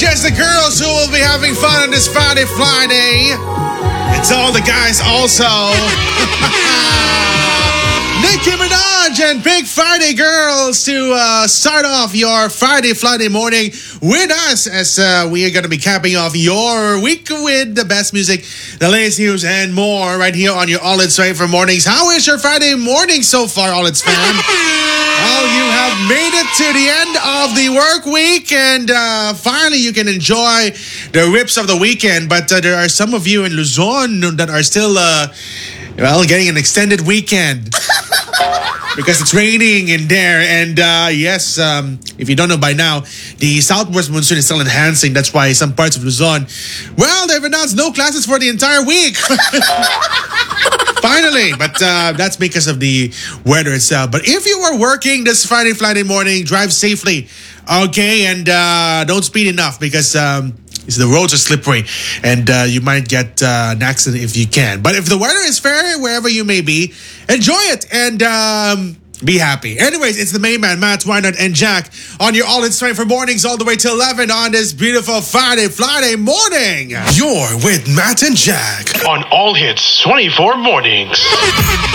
just the girls who will be having fun on this Friday. It's all the guys also. Nicki Minaj and Big Friday Girls to start off your Friday morning with us as we are going to be capping off your week with the best music, the latest news, and more right here on your All It's Right for Mornings. How is your Friday morning so far, All It's fam? Well, you have made it to the end of the work week, and finally you can enjoy the rips of the weekend. But there are some of you in Luzon that are still, getting an extended weekend. Because it's raining in there. And yes, if you don't know by now, the southwest monsoon is still enhancing. That's why some parts of Luzon, well, they've announced no classes for the entire week. Finally, but that's because of the weather itself. But if you are working this Friday morning, drive safely, okay? And don't speed enough because the roads are slippery and you might get an accident if you can. But if the weather is fair, wherever you may be, enjoy it and be happy. Anyways, it's the main man, Matt Weinert and Jack, on your All It's Right for Mornings all the way till 11 on this beautiful Friday morning. You're with Matt and Jack on All Hits 24 Mornings.